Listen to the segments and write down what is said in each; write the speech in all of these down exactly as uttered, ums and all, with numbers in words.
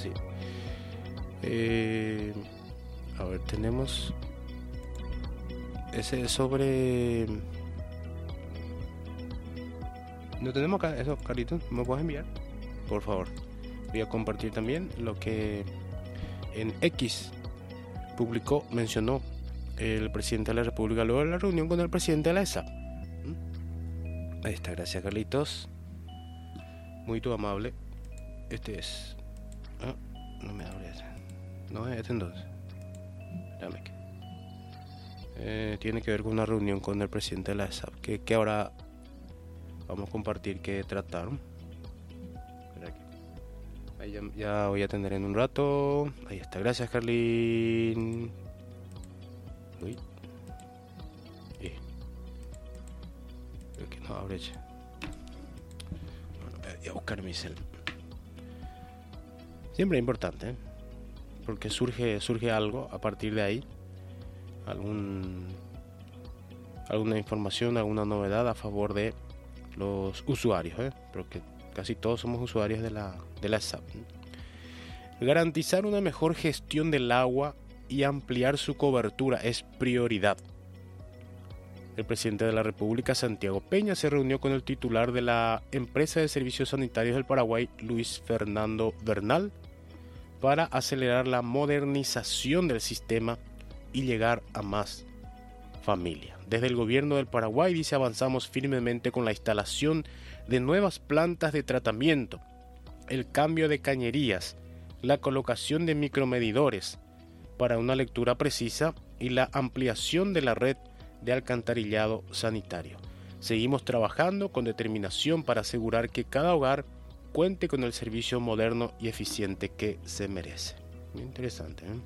sí. Eh, a ver, tenemos ese sobre... No tenemos acá eso, Carlitos, ¿me puedes enviar? Por favor. Voy a compartir también lo que en X publicó, mencionó el presidente de la República luego de la reunión con el presidente de la E S A P. ¿Mm? Ahí está, gracias Carlitos. Muy tu amable. Este es... Ah, no me abre ese. No es este entonces. Dame que... Eh, tiene que ver con una reunión con el presidente de la E S A P. Que, que ahora vamos a compartir que trataron. Ahí ya, ya voy a atender en un rato. Ahí está, gracias Carlín. Uy. Eh. Creo que no abre. Bueno, voy a buscar mi cel. Siempre es importante, ¿eh? Porque surge, surge algo a partir de ahí. Algún, alguna información, alguna novedad a favor de los usuarios, ¿eh? Porque casi todos somos usuarios de la, de la E S A P. Garantizar una mejor gestión del agua y ampliar su cobertura es prioridad. El presidente de la República, Santiago Peña, se reunió con el titular de la Empresa de Servicios Sanitarios del Paraguay, Luis Fernando Bernal, para acelerar la modernización del sistema y llegar a más familia. Desde el gobierno del Paraguay, dice, avanzamos firmemente con la instalación de nuevas plantas de tratamiento, el cambio de cañerías, la colocación de micromedidores para una lectura precisa y la ampliación de la red de alcantarillado sanitario. Seguimos trabajando con determinación para asegurar que cada hogar cuente con el servicio moderno y eficiente que se merece. Muy interesante, ¿eh?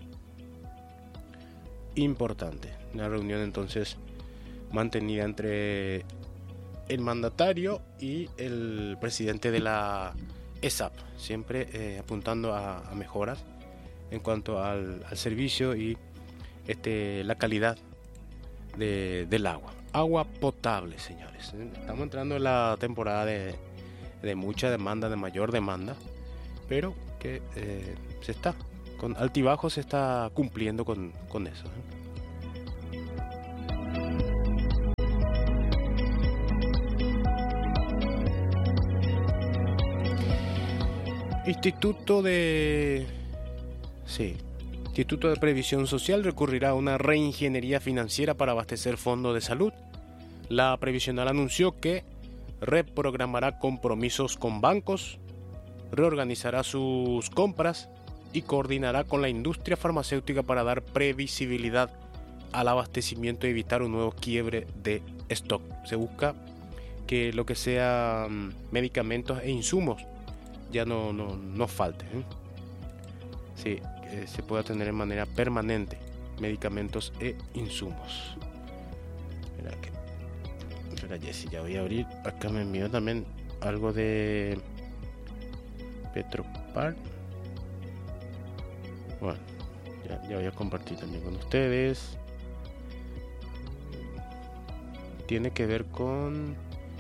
Importante. Una reunión entonces mantenida entre el mandatario y el presidente de la E S A P, siempre eh, apuntando a, a mejoras en cuanto al, al servicio y este, la calidad de, del agua. Agua potable, señores. Estamos entrando en la temporada de, de mucha demanda, de mayor demanda, pero que eh, se está, con altibajos se está cumpliendo con, con eso, ¿eh? Instituto de... Sí. Instituto de Previsión Social recurrirá a una reingeniería financiera para abastecer fondos de salud. La previsional anunció que reprogramará compromisos con bancos, reorganizará sus compras y coordinará con la industria farmacéutica para dar previsibilidad al abastecimiento y evitar un nuevo quiebre de stock. Se busca que lo que sea medicamentos e insumos ya no, no, no falte, ¿eh? Sí, que se pueda tener de manera permanente medicamentos e insumos. Espera que... Espera, Jessy, ya voy a abrir. Acá me envió también algo de Petropar. Bueno, ya, ya voy a compartir también con ustedes. Tiene que ver con...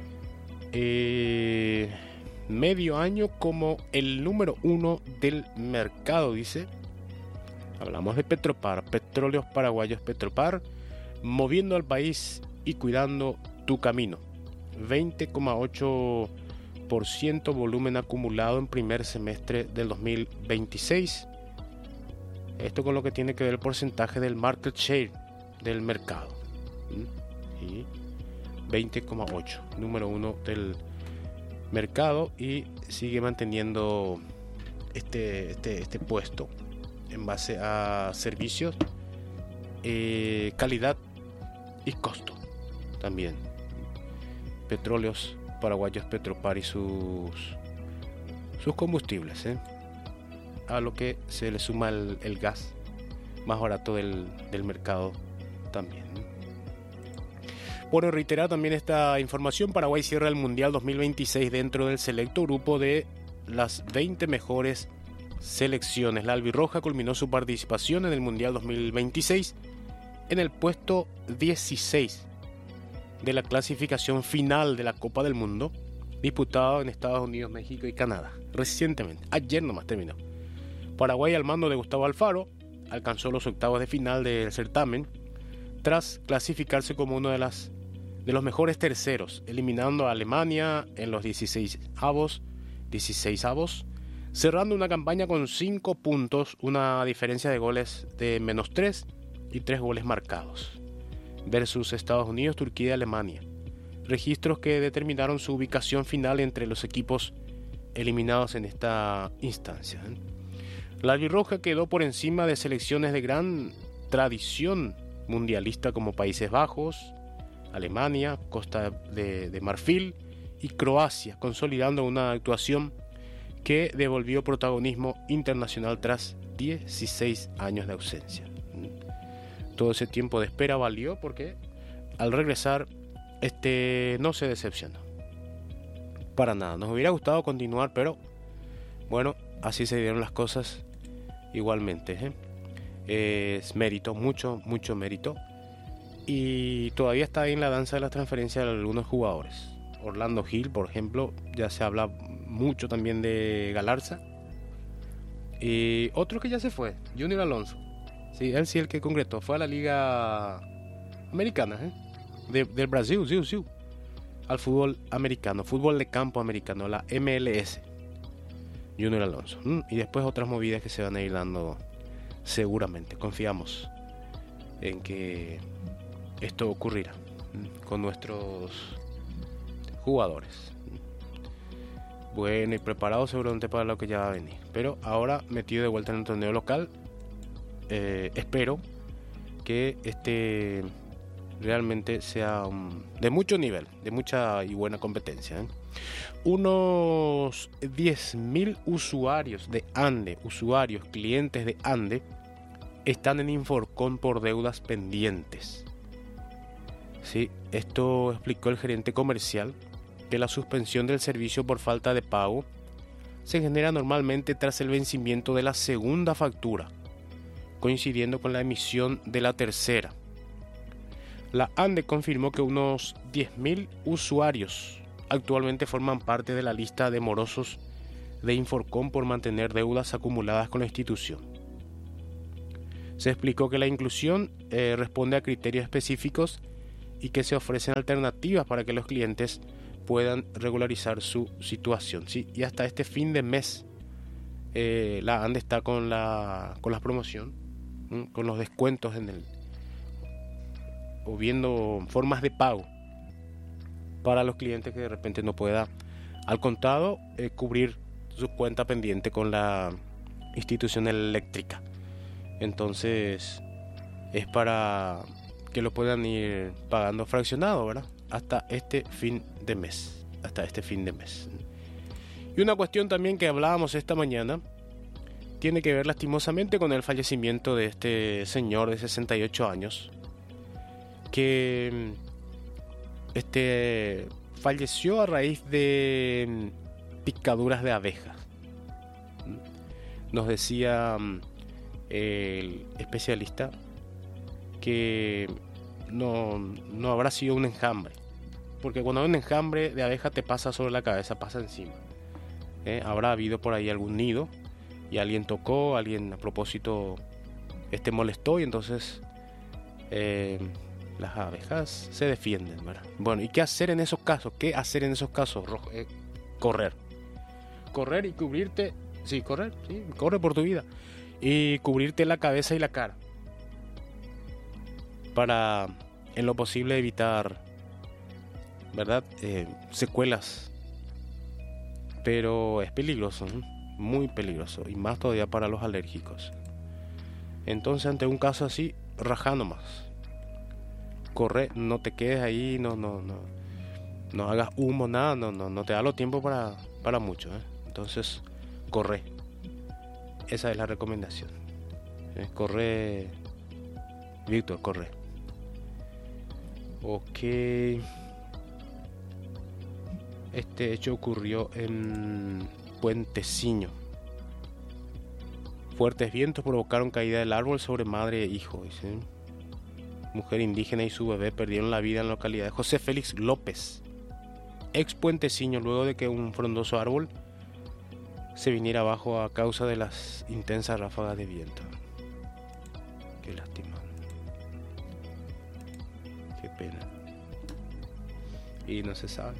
Eh... medio año como el número uno del mercado, dice. Hablamos de Petropar, Petróleos Paraguayos Petropar, moviendo al país y cuidando tu camino. veinte coma ocho por ciento volumen acumulado en primer semestre del dos mil veintiséis. Esto con lo que tiene que ver el porcentaje del market share del mercado. Y veinte coma ocho, número uno del mercado, y sigue manteniendo este, este, este puesto en base a servicios, eh, calidad y costo también. Petróleos Paraguayos Petropar y sus sus combustibles, ¿eh? A lo que se le suma el, el gas más barato del, del mercado también. Por reiterar también esta información, Paraguay cierra el Mundial dos mil veintiséis dentro del selecto grupo de las veinte mejores selecciones. La albirroja culminó su participación en el Mundial dos mil veintiséis en el puesto dieciséis de la clasificación final de la Copa del Mundo, disputado en Estados Unidos, México y Canadá. Recientemente, ayer nomás terminó. Paraguay, al mando de Gustavo Alfaro, alcanzó los octavos de final del certamen tras clasificarse como uno de, las, de los mejores terceros, eliminando a Alemania en los dieciséis avos, dieciséis avos, cerrando una campaña con cinco puntos, una diferencia de goles de menos tres y tres goles marcados, versus Estados Unidos, Turquía y Alemania, registros que determinaron su ubicación final entre los equipos eliminados en esta instancia. La albirroja quedó por encima de selecciones de gran tradición mundialista como Países Bajos, Alemania, Costa de, de Marfil y Croacia, consolidando una actuación que devolvió protagonismo internacional tras dieciséis años de ausencia. Todo ese tiempo de espera valió porque al regresar este no se decepcionó para nada. Nos hubiera gustado continuar, pero bueno, así se dieron las cosas igualmente, ¿eh? Es mérito, mucho, mucho mérito. Y todavía está ahí en la danza de la transferencia de algunos jugadores. Orlando Gil, por ejemplo, ya se habla mucho también de Galarza. Y otro que ya se fue, Junior Alonso. Sí, él sí el que concretó. Fue a la Liga Americana, ¿eh? de, del Brasil, sí, sí. Al fútbol americano, fútbol de campo americano, la M L S. Junior Alonso. Mm, y después otras movidas que se van a ir dando seguramente. Confiamos en que esto ocurrirá mm, con nuestros jugadores. Bueno, y preparado seguramente para lo que ya va a venir. Pero ahora metido de vuelta en el torneo local, eh, espero que este realmente sea um, de mucho nivel, de mucha y buena competencia, ¿eh? Unos diez mil usuarios de Ande, usuarios, clientes de Ande, están en Inforcon por deudas pendientes. Sí, esto explicó el gerente comercial, que la suspensión del servicio por falta de pago se genera normalmente tras el vencimiento de la segunda factura, coincidiendo con la emisión de la tercera. La Ande confirmó que unos diez mil usuarios actualmente forman parte de la lista de morosos de Inforcon por mantener deudas acumuladas con la institución. Se explicó que la inclusión eh, responde a criterios específicos y que se ofrecen alternativas para que los clientes puedan regularizar su situación, ¿sí? Y hasta este fin de mes eh, la Ande está con la con la promoción, ¿sí? Con los descuentos en el o viendo formas de pago para los clientes que de repente no pueda al contado eh, cubrir su cuenta pendiente con la institución eléctrica. Entonces es para que lo puedan ir pagando fraccionado, ¿verdad? Hasta este fin de mes, hasta este fin de mes. Y una cuestión también que hablábamos esta mañana tiene que ver lastimosamente con el fallecimiento de este señor de sesenta y ocho años que este falleció a raíz de picaduras de abejas. Nos decía el especialista que no, no habrá sido un enjambre, porque cuando hay un enjambre de abeja te pasa sobre la cabeza, pasa encima. ¿Eh? Habrá habido por ahí algún nido y alguien tocó, alguien a propósito este molestó y entonces eh, las abejas se defienden, ¿verdad? Bueno, ¿y qué hacer en esos casos? ¿Qué hacer en esos casos? Eh, correr. Correr y cubrirte, sí, correr, sí, corre por tu vida y cubrirte la cabeza y la cara para en lo posible evitar, ¿verdad? Eh, secuelas. Pero es peligroso, ¿eh? Muy peligroso, y más todavía para los alérgicos. Entonces, ante un caso así, rajá nomás. Corre, no te quedes ahí, no, no, no, no hagas humo, nada, no, no, no te da lo tiempo para, para mucho, ¿eh? Entonces, corre. Esa es la recomendación. ¿Eh? Corre, Víctor, corre. Ok. Este hecho ocurrió en Puenteciño. Fuertes vientos provocaron caída del árbol sobre madre e hijo. ¿Sí? Mujer indígena y su bebé perdieron la vida en la localidad de José Félix López, ex Puenteciño, luego de que un frondoso árbol se viniera abajo a causa de las intensas ráfagas de viento. Qué lástima. Qué pena. Y no se sabe.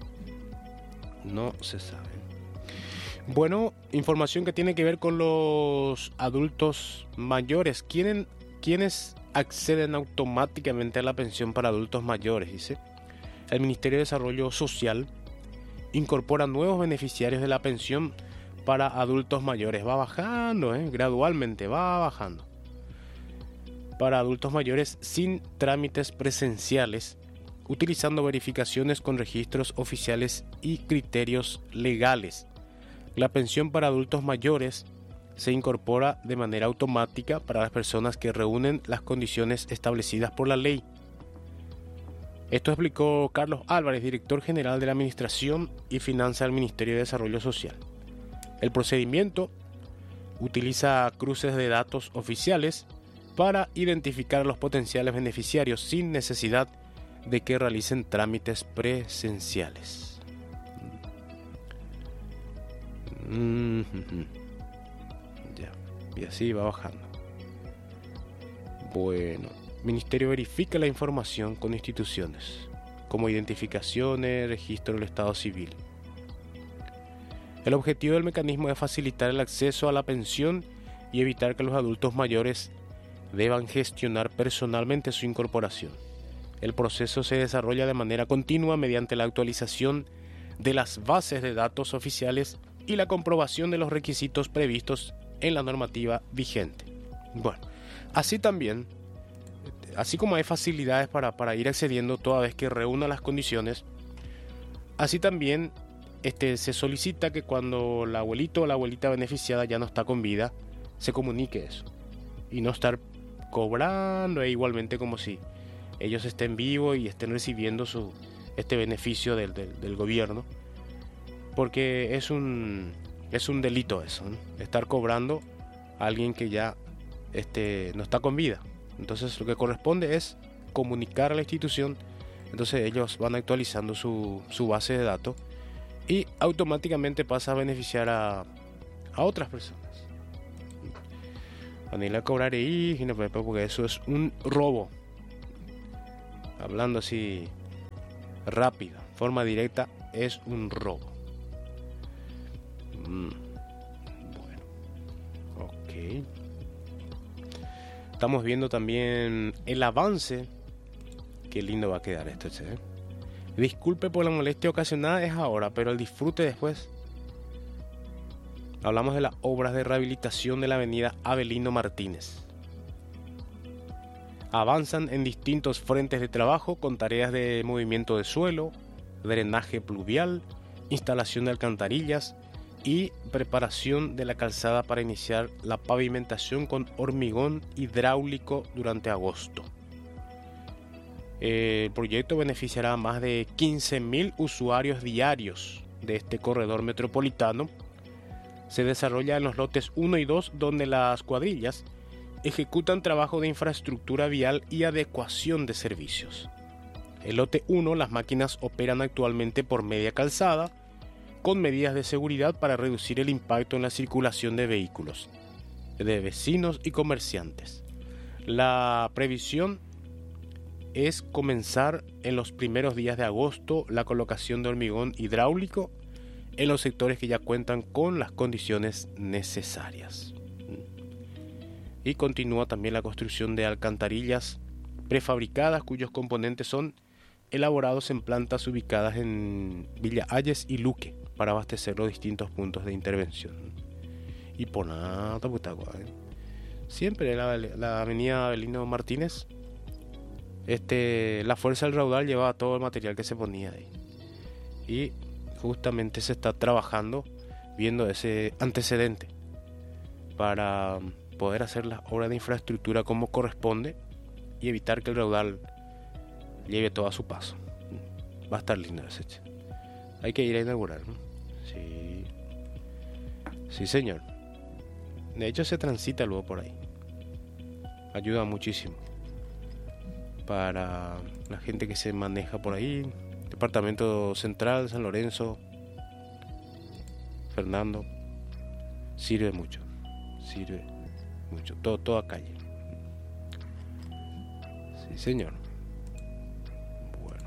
No se sabe. Bueno, información que tiene que ver con los adultos mayores. ¿Quiénes, ¿Quiénes acceden automáticamente a la pensión para adultos mayores? Dice. El Ministerio de Desarrollo Social incorpora nuevos beneficiarios de la pensión para adultos mayores. Va bajando, ¿eh? Gradualmente va bajando. Para adultos mayores sin trámites presenciales, utilizando verificaciones con registros oficiales y criterios legales. La pensión para adultos mayores se incorpora de manera automática para las personas que reúnen las condiciones establecidas por la ley. Esto explicó Carlos Álvarez, director general de la Administración y Finanzas del Ministerio de Desarrollo Social. El procedimiento utiliza cruces de datos oficiales para identificar a los potenciales beneficiarios sin necesidad de que realicen trámites presenciales. Mm-hmm. Ya, y así va bajando. Bueno, el Ministerio verifica la información con instituciones, como identificaciones, registro del Estado Civil. El objetivo del mecanismo es facilitar el acceso a la pensión y evitar que los adultos mayores deban gestionar personalmente su incorporación. El proceso se desarrolla de manera continua mediante la actualización de las bases de datos oficiales y la comprobación de los requisitos previstos en la normativa vigente. Bueno, así también, así como hay facilidades para, para ir accediendo toda vez que reúna las condiciones, así también este, se solicita que cuando el abuelito o la abuelita beneficiada ya no está con vida, se comunique eso y no estar cobrando e igualmente como si ellos estén vivos y estén recibiendo su, este beneficio del, del, del gobierno, porque es un, es un delito eso, ¿no? Estar cobrando a alguien que ya este, no está con vida. Entonces lo que corresponde es comunicar a la institución, entonces ellos van actualizando su, su base de datos y automáticamente pasa a beneficiar a, a otras personas. Van a ir a cobrar ahí, porque eso es un robo. Hablando así rápido, forma directa, es un robo. Mm. Bueno, ok. Estamos viendo también el avance. Qué lindo va a quedar esto, ¿eh? Disculpe por la molestia ocasionada, es ahora, pero el disfrute después. Hablamos de las obras de rehabilitación de la avenida Avelino Martínez. Avanzan en distintos frentes de trabajo con tareas de movimiento de suelo, drenaje pluvial, instalación de alcantarillas y preparación de la calzada para iniciar la pavimentación con hormigón hidráulico durante agosto. El proyecto beneficiará a más de quince mil usuarios diarios de este corredor metropolitano. Se desarrolla en los lotes uno y dos, donde las cuadrillas ejecutan trabajo de infraestructura vial y adecuación de servicios. El lote uno, las máquinas operan actualmente por media calzada, con medidas de seguridad para reducir el impacto en la circulación de vehículos, de vecinos y comerciantes. La previsión es comenzar en los primeros días de agosto la colocación de hormigón hidráulico en los sectores que ya cuentan con las condiciones necesarias. Y continúa también la construcción de alcantarillas prefabricadas cuyos componentes son elaborados en plantas ubicadas en Villa Ayes y Luque para abastecer los distintos puntos de intervención. Y por nada, ¿eh? Siempre la, la avenida Avelino Martínez, este, la fuerza del raudal llevaba todo el material que se ponía ahí. Y justamente se está trabajando viendo ese antecedente para poder hacer las obras de infraestructura como corresponde y evitar que el raudal lleve todo a su paso. Va a estar lindo ese. Hay que ir a inaugurar, ¿no? Sí. Sí, señor. De hecho se transita luego por ahí. Ayuda muchísimo para la gente que se maneja por ahí. Departamento Central, San Lorenzo, Fernando, Sirve mucho, sirve mucho, todo, toda calle. Sí, señor. Bueno.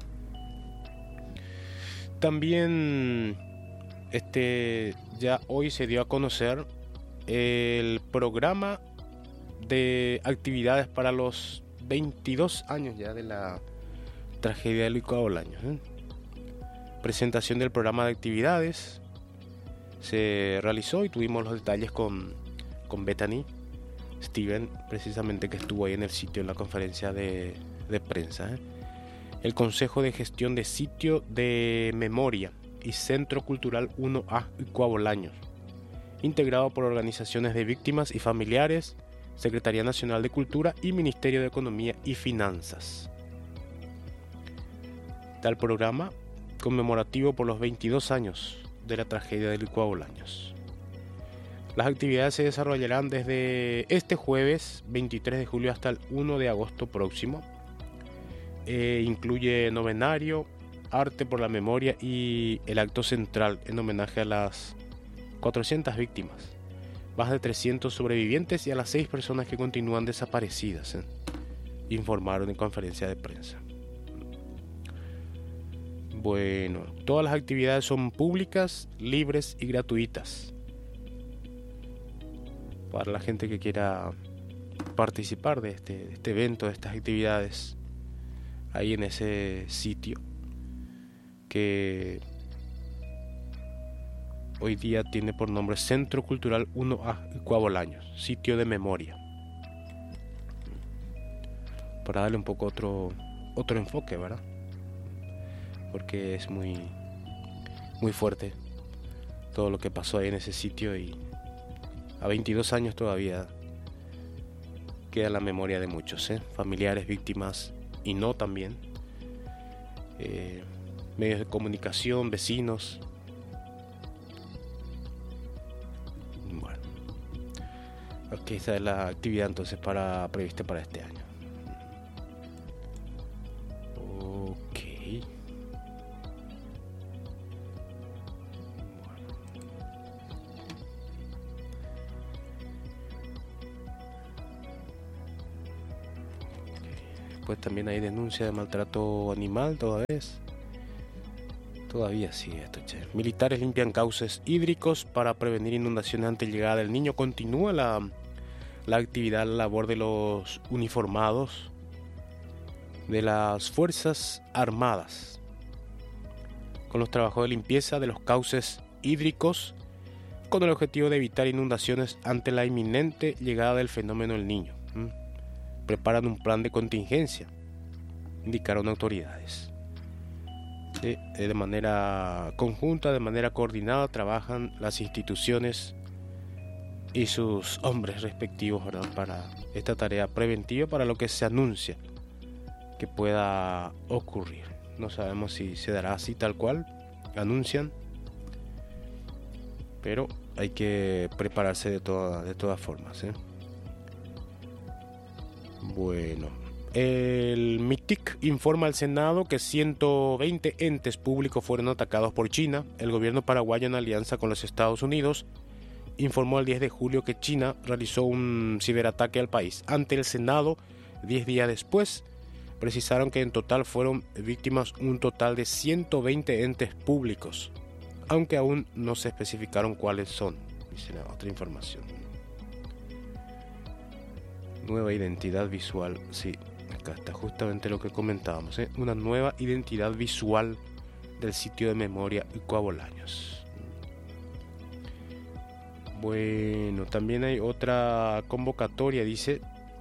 También, este, ya hoy se dio a conocer el programa de actividades para los veintidós años ya de la tragedia de Luis Bolaños, ¿eh? Presentación del programa de actividades se realizó y tuvimos los detalles con, con Bethany Steven, precisamente, que estuvo ahí en el sitio en la conferencia de, de prensa, ¿eh? El Consejo de Gestión de Sitio de Memoria y Centro Cultural uno A Luis Bolaños, integrado por organizaciones de víctimas y familiares, Secretaría Nacional de Cultura y Ministerio de Economía y Finanzas. Tal programa conmemorativo por los veintidós años de la tragedia de Luis Bolaños. Las actividades se desarrollarán desde este jueves veintitrés de julio hasta el primero de agosto próximo. Eh, incluye novenario, arte por la memoria y el acto central en homenaje a las cuatrocientas víctimas, más de trescientos sobrevivientes y a las seis personas que continúan desaparecidas, ¿eh? Informaron en conferencia de prensa. Bueno, todas las actividades son públicas, libres y gratuitas para la gente que quiera participar de este, de este evento, de estas actividades, ahí en ese sitio que hoy día tiene por nombre Centro Cultural uno A Luis Bolaños, sitio de memoria, para darle un poco otro, otro enfoque, ¿verdad? Porque es muy, muy fuerte todo lo que pasó ahí en ese sitio, y a veintidós años todavía queda en la memoria de muchos, ¿eh? Familiares, víctimas y no también, eh, medios de comunicación, vecinos. Bueno, ok, esa es la actividad entonces para, prevista para este año. Ok. Pues también hay denuncia de maltrato animal todavía. Todavía sigue esto, che. Militares limpian cauces hídricos para prevenir inundaciones ante llegada del Niño. Continúa la, la actividad, la labor de los uniformados de las Fuerzas Armadas con los trabajos de limpieza de los cauces hídricos con el objetivo de evitar inundaciones ante la inminente llegada del fenómeno del Niño. ¿Mm? Preparan un plan de contingencia, indicaron autoridades. Sí, de manera conjunta, de manera coordinada, trabajan las instituciones y sus hombres respectivos, ¿verdad?, para esta tarea preventiva, para lo que se anuncia que pueda ocurrir. No sabemos si se dará así tal cual anuncian, pero hay que prepararse de, toda, de todas formas, ¿eh? Bueno, el MITIC informa al Senado que ciento veinte entes públicos fueron atacados por China. El gobierno paraguayo, en alianza con los Estados Unidos, informó el diez de julio que China realizó un ciberataque al país. Ante el Senado, diez días después, precisaron que en total fueron víctimas un total de ciento veinte entes públicos, aunque aún no se especificaron cuáles son. Dice la otra información. Nueva identidad visual, sí, acá está justamente lo que comentábamos, ¿eh? Una nueva identidad visual del sitio de memoria Luis Bolaños. Bueno, también hay otra convocatoria, dice,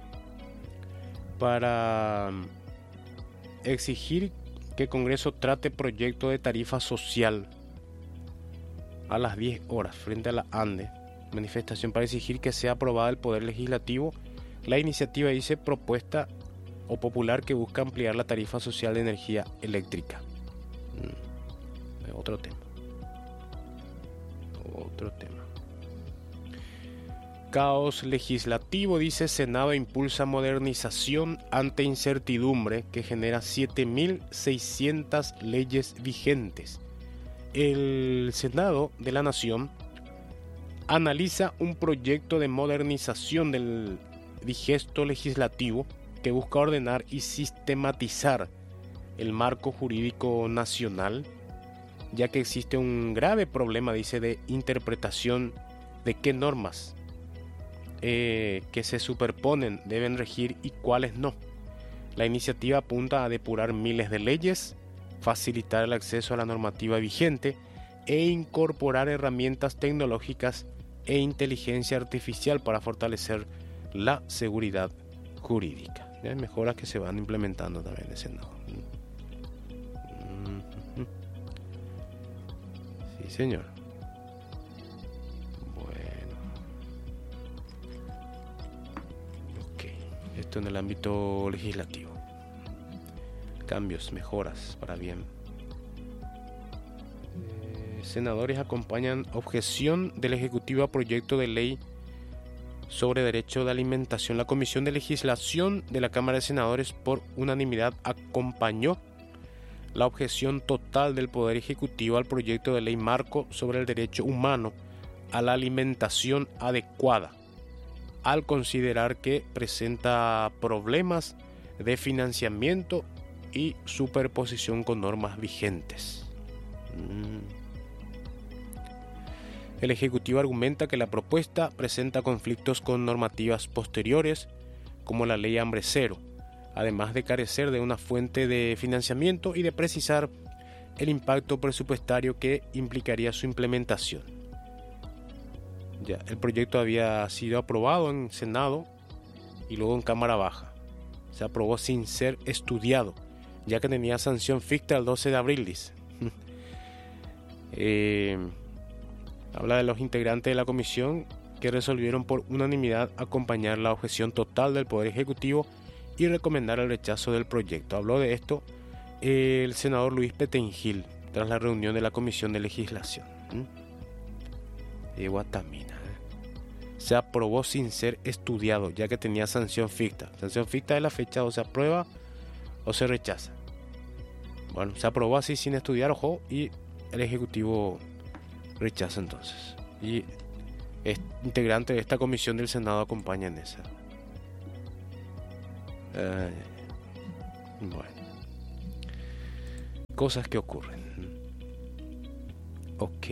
para exigir que el Congreso trate proyecto de tarifa social a las diez horas frente a la ANDE. Manifestación para exigir que sea aprobada el Poder Legislativo. La iniciativa, dice, propuesta o popular que busca ampliar la tarifa social de energía eléctrica. Mm, otro tema. Otro tema. Caos legislativo, dice, Senado impulsa modernización ante incertidumbre que genera siete mil seiscientas leyes vigentes. El Senado de la Nación analiza un proyecto de modernización del digesto legislativo que busca ordenar y sistematizar el marco jurídico nacional, ya que existe un grave problema, dice, de interpretación de qué normas eh, que se superponen deben regir y cuáles no. La iniciativa apunta a depurar miles de leyes, facilitar el acceso a la normativa vigente e incorporar herramientas tecnológicas e inteligencia artificial para fortalecer la seguridad jurídica. Hay mejoras que se van implementando también en el Senado. Sí, señor. Bueno. Ok. Esto en el ámbito legislativo. Cambios, mejoras para bien. Eh, senadores acompañan objeción del Ejecutivo a proyecto de ley sobre derecho de alimentación. La Comisión de Legislación de la Cámara de Senadores por unanimidad acompañó la objeción total del Poder Ejecutivo al proyecto de ley marco sobre el derecho humano a la alimentación adecuada, al considerar que presenta problemas de financiamiento y superposición con normas vigentes. Mm. El Ejecutivo argumenta que la propuesta presenta conflictos con normativas posteriores, como la Ley Hambre Cero, además de carecer de una fuente de financiamiento y de precisar el impacto presupuestario que implicaría su implementación. Ya, el proyecto había sido aprobado en Senado y luego en Cámara Baja. Se aprobó sin ser estudiado, ya que tenía sanción ficta el doce de abril, dice. eh... Habla de los integrantes de la comisión que resolvieron por unanimidad acompañar la objeción total del Poder Ejecutivo y recomendar el rechazo del proyecto. Habló de esto el senador Luis Petengil tras la reunión de la Comisión de Legislación. ¿Mm? De Guatamina. ¿eh? Se aprobó sin ser estudiado, ya que tenía sanción ficta. Sanción ficta es la fecha o se aprueba o se rechaza. Bueno, se aprobó así sin estudiar, ojo, y el Ejecutivo rechaza entonces. Y es integrante de esta comisión del Senado acompaña en esa. Eh, bueno. Cosas que ocurren. Ok.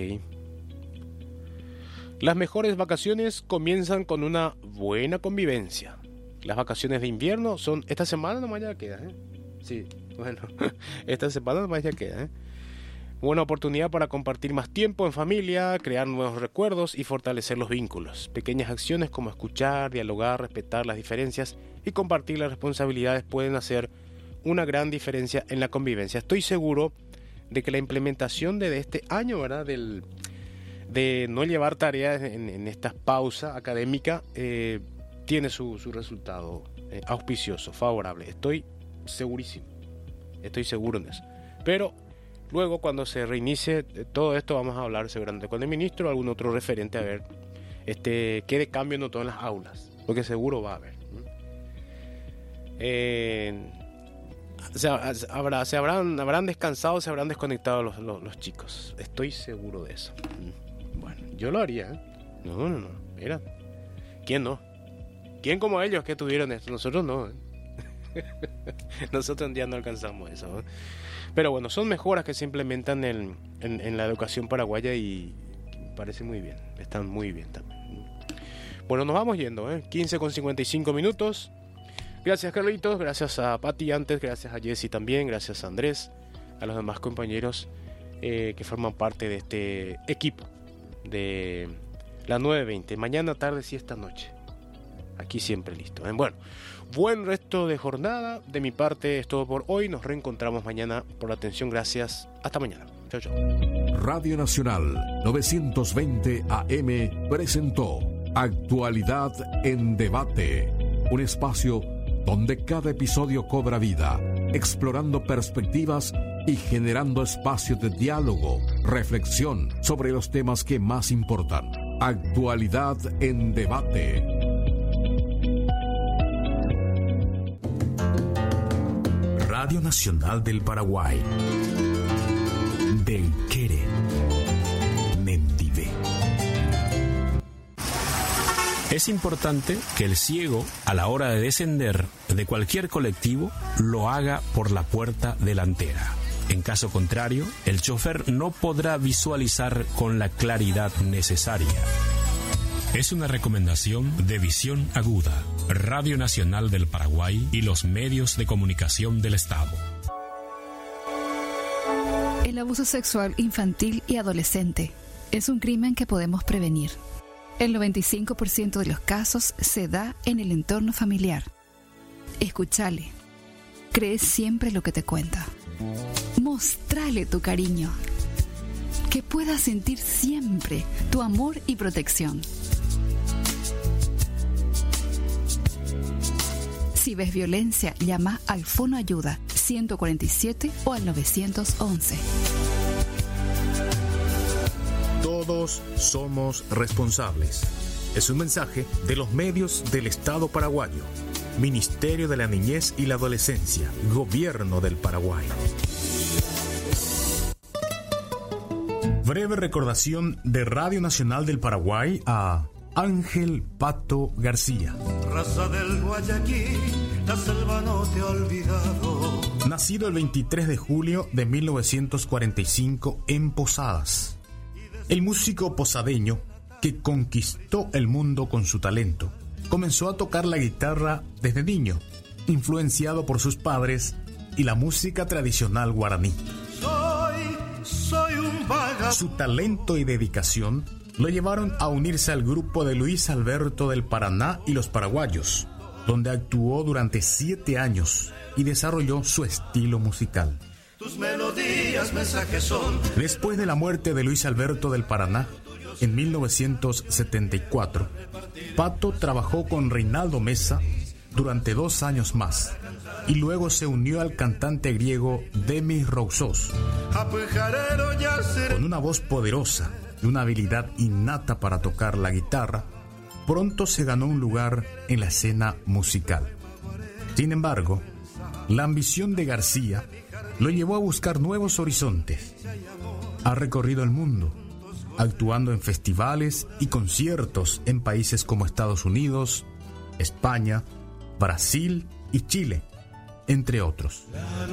Las mejores vacaciones comienzan con una buena convivencia. Las vacaciones de invierno son... Esta semana nomás ya queda, ¿eh? Sí, bueno. Esta semana nomás ya queda, ¿eh? Buena oportunidad para compartir más tiempo en familia, crear nuevos recuerdos y fortalecer los vínculos. Pequeñas acciones como escuchar, dialogar, respetar las diferencias y compartir las responsabilidades pueden hacer una gran diferencia en la convivencia. Estoy seguro de que la implementación de este año, ¿verdad? Del, de no llevar tareas en, en esta pausa académica, eh, tiene su, su resultado eh, auspicioso, favorable. Estoy segurísimo. Estoy seguro en eso. Pero luego, cuando se reinicie todo esto, vamos a hablar seguramente con el ministro o algún otro referente a ver este, qué de cambio notó en las aulas, porque seguro va a haber. Eh, se, habrá, se habrán, habrán descansado, se habrán desconectado los, los, los chicos. Estoy seguro de eso. Bueno, yo lo haría, ¿eh? No, no, no. Mira, ¿quién no? ¿Quién como ellos que tuvieron esto? Nosotros no, ¿eh? Nosotros ya no alcanzamos eso, ¿eh? Pero bueno, son mejoras que se implementan en, en, en la educación paraguaya y parece muy bien, están muy bien también. Bueno, nos vamos yendo, ¿eh? quince con cincuenta y cinco minutos. Gracias, Carlitos, gracias a Pati antes, gracias a Jessy también, gracias a Andrés, a los demás compañeros eh, que forman parte de este equipo de la nueve veinte. Mañana, tarde y esta noche. Aquí siempre listo, ¿eh? Bueno, buen resto de jornada. De mi parte es todo por hoy. Nos reencontramos mañana. Por la atención, gracias. Hasta mañana. Chao, chao. Radio Nacional novecientos veinte A M presentó Actualidad en Debate, un espacio donde cada episodio cobra vida, explorando perspectivas y generando espacios de diálogo, reflexión sobre los temas que más importan. Actualidad en Debate. Radio Nacional del Paraguay. Del Quere. Mendive. Es importante que el ciego, a la hora de descender de cualquier colectivo, lo haga por la puerta delantera. En caso contrario, el chofer no podrá visualizar con la claridad necesaria. Es una recomendación de Visión Aguda, Radio Nacional del Paraguay y los medios de comunicación del Estado. El abuso sexual infantil y adolescente es un crimen que podemos prevenir. El noventa y cinco por ciento de los casos se da en el entorno familiar. Escúchale. Cree siempre lo que te cuenta. Mostrale tu cariño. Que pueda sentir siempre tu amor y protección. Si ves violencia, llama al Fono Ayuda ciento cuarenta y siete o al nueve once. Todos somos responsables. Es un mensaje de los medios del Estado paraguayo. Ministerio de la Niñez y la Adolescencia. Gobierno del Paraguay. Breve recordación de Radio Nacional del Paraguay a Ángel Pato García. Raza del Guayaquil, la selva no te ha olvidado. Nacido el veintitrés de julio de mil novecientos cuarenta y cinco en Posadas. El músico posadeño, que conquistó el mundo con su talento, comenzó a tocar la guitarra desde niño, influenciado por sus padres y la música tradicional guaraní. Soy, soy un vagabundo. Su talento y dedicación lo llevaron a unirse al grupo de Luis Alberto del Paraná y los Paraguayos, donde actuó durante siete años y desarrolló su estilo musical. Tus melodías, mensajes son. Después de la muerte de Luis Alberto del Paraná, en mil novecientos setenta y cuatro, Pato trabajó con Reinaldo Mesa durante dos años más y luego se unió al cantante griego Demis Roussos. Con una voz poderosa y una habilidad innata para tocar la guitarra, pronto se ganó un lugar en la escena musical. Sin embargo, la ambición de García lo llevó a buscar nuevos horizontes. Ha recorrido el mundo, actuando en festivales y conciertos en países como Estados Unidos, España, Brasil y Chile, entre otros.